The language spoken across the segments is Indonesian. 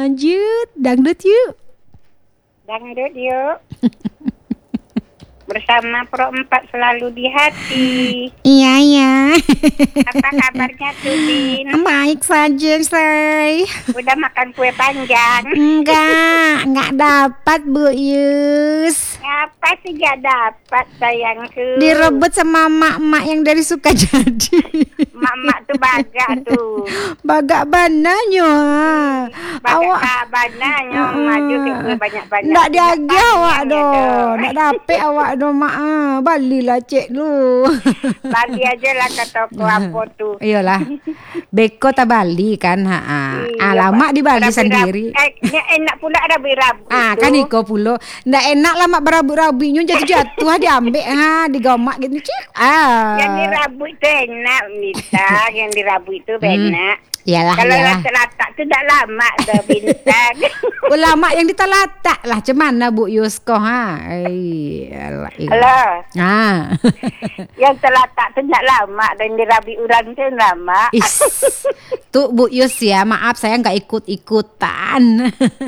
Lanjut, dangdut yuk. Dangdut yuk. Bersama Pro 4 selalu di hati. Iya, iya. Apa kabarnya tuh, Bin? Baik saja, say. Udah makan kue panjang? Enggak dapat, Bu Yus. Apa sih gak dapat, sayangku? Direbut sama mak-mak yang dari Sukajadi. Mak-mak tuh baga tuh. Bagak bananya. Baga bananya maju ke kue banyak-banyak. Nggak diagi awak doh. Nggak dapet awak doh, mak. Balilah cek lu. Bali aja lah ke toko apa tuh. Iyalah. Beko tak Bali kan, alamak di Bali sendiri. Enak pula ada berabu. Kan iko pulo. Ndak enak lah mak berabu-rabunya jatuh diambil digomak gitu cik. Yang dirabu itu enak, Mita. Yang dirabu itu enak. Iyalah. Kalau latak itu tak lama dah, Bintang. Lama yang ditelatak lah, cemana Bu Yusko Iyalah. Halo. Yang telatak itu tak lama dan dirabi orang itu lama. Tuh Bu Yus ya, maaf saya nggak ikut-ikutan.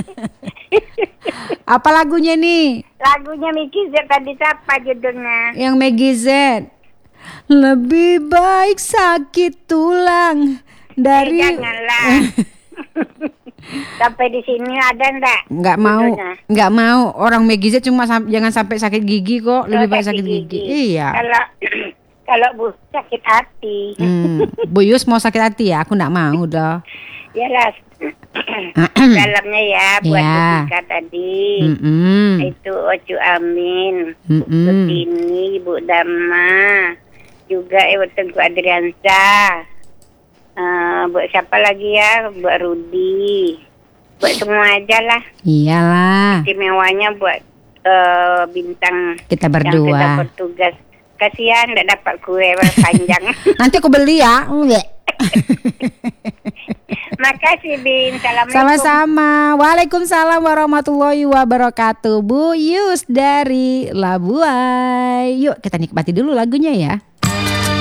Apa lagunya nih? Lagunya Miki Z tadi siapa judulnya? Yang Maggie Z. Lebih baik sakit tulang dari. Janganlah. Sampai di sini ada ndak? Nggak mau. Orang Maggie Z cuma jangan sampai sakit gigi kok. Lebih baik sakit gigi. Iya. Kalau Bu sakit hati. Bu Yus mau sakit hati ya? Aku nggak mau dah. Yalah. Dalamnya ya buat Jessica tadi. Itu Ocu Amin, Sutini, Ibu Dama, juga Tengku Adriansa. Buat siapa lagi ya? Buat Rudi. Buat semua aja lah. Iyalah. Istimewanya buat bintang kita berdua yang sudah bertugas. Kasihan tidak dapat kue panjang. Nanti aku beli ya. Makasih, Bin. Assalamualaikum. Sama-sama. Waalaikumsalam warahmatullahi wabarakatuh. Bu Yus dari Labuai. Yuk kita nikmati dulu lagunya ya.